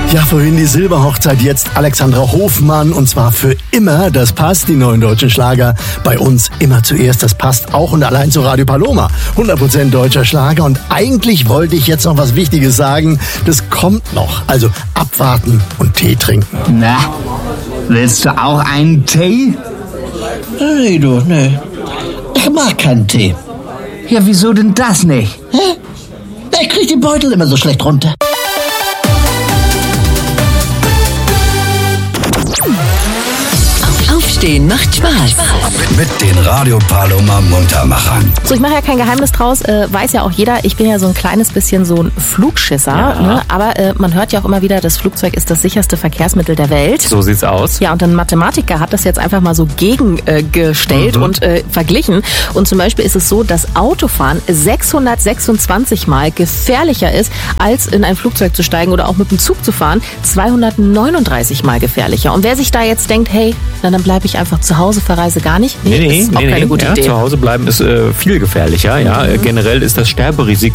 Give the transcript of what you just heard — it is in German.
Ja, vorhin die Silberhochzeit, jetzt Alexandra Hofmann und zwar für immer. Das passt, die neuen deutschen Schlager. Bei uns immer zuerst, das passt auch und allein zu Radio Paloma. 100% deutscher Schlager und eigentlich wollte ich jetzt noch was Wichtiges sagen. Das kommt noch. Also abwarten und Tee trinken. Na, willst du auch einen Tee? Nee, du, nee. Ich mag keinen Tee. Ja, wieso denn das nicht? Hä? Ich krieg den Beutel immer so schlecht runter. Aufstehen macht Spaß. Mit den Radio Paloma Muntermachern. So, ich mache ja kein Geheimnis draus, weiß ja auch jeder, ich bin ja so ein kleines bisschen so ein Flugschisser, Ja. ne? Aber man hört ja auch immer wieder, das Flugzeug ist das sicherste Verkehrsmittel der Welt. So sieht's aus. Ja, und ein Mathematiker hat das jetzt einfach mal so gegengestellt und verglichen. Und zum Beispiel ist es so, dass Autofahren 626 Mal gefährlicher ist, als in ein Flugzeug zu steigen oder auch mit dem Zug zu fahren. 239 Mal gefährlicher. Und wer sich da jetzt denkt, hey, na dann bleibe ich einfach zu Hause, verreise gar nicht. Ist auch keine gute Idee. Zu Hause bleiben ist viel gefährlicher. Ja. Generell ist das Sterberisiko